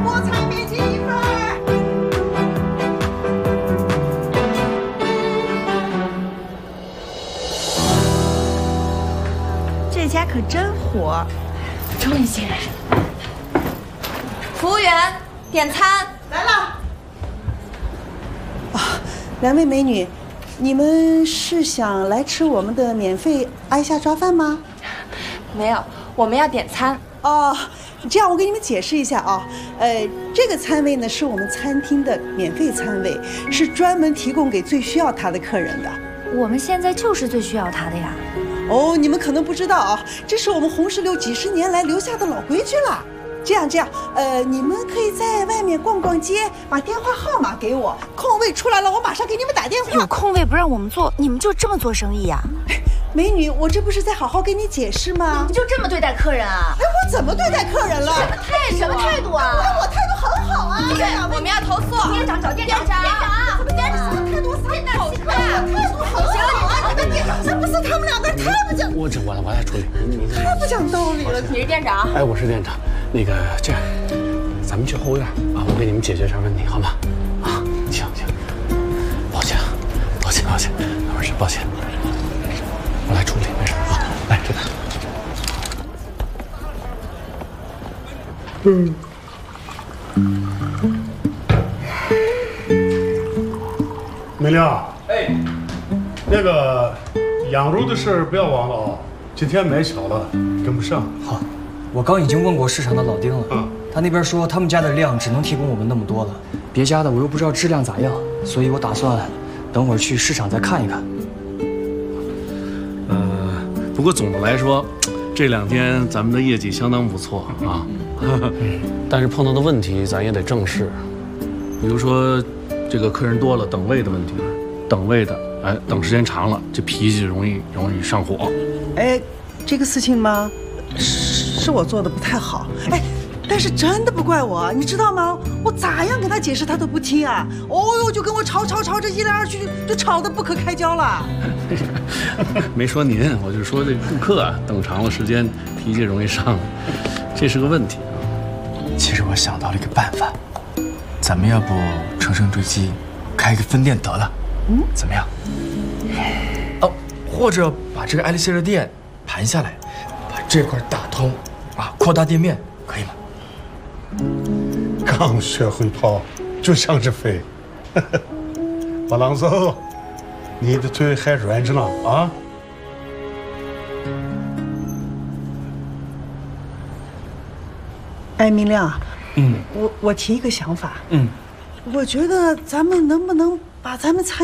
菠菜面筋1份。这家可真火， 终于进来。服务员，点餐来了。啊，2位美女，你们是想来吃我们的免费挨下抓饭吗？ 没有，我们要点餐。 哦，这样我给你们解释一下啊，这个餐位呢是我们餐厅的免费餐位，是专门提供给最需要它的客人的。 我们现在就是最需要它的呀。 哦，你们可能不知道啊，这是我们红石榴几10年来留下的老规矩了。这样，你们可以在外面逛逛街，把电话号码给我，空位出来了，我马上给你们打电话。 有空位不让我们做，你们就这么做生意呀？ 美女，我这不是在好好给你解释吗？ 你们就这么对待客人啊？ 哎，我怎么对待客人了？ 什么态度啊？ 我态度很好啊！ 对，我们要投诉。 店长找店长。 店长什么态度？态度很好啊！你们店长，这不是他们2个人太不讲， 我来处理。你太不讲道理了。 你是店长？ 哎，我是店长。那个这样，咱们去后院啊，我给你们解决一下问题，好吗？啊，行，抱歉，没事，抱歉，我来处理，没事啊。来，这个。美亮，哎，那个养猪的事不要忘了啊，今天买巧了，跟不上。 好，我刚已经问过市场的老丁了，他那边说他们家的量只能提供我们那么多了，别家的我又不知道质量咋样，所以我打算等会儿去市场再看一看。 不过总的来说，这2天咱们的业绩相当不错啊。但是碰到的问题咱也得正视，比如说这个客人多了等位的问题，等位的，哎，等时间长了，这脾气容易上火。 哎，这个事情吗？是我做的不太好，哎，但是真的不怪我，你知道吗？我咋样跟他解释他都不听啊！哦呦，就跟我吵，这一来二去就吵得不可开交了。 没说您，我就说这顾客啊，等长了时间脾气容易上，这是个问题。 其实我想到了一个办法，咱们要不乘胜追击，开一个分店得了，怎么样？哦，或者把这个爱丽丝的店盘下来，把这块打通，啊，扩大店面，可以吗？ 刚学会跑就想着飞，马郎走，你的腿还软着呢啊！ 哎，明亮，我提一个想法，我觉得咱们能不能把咱们餐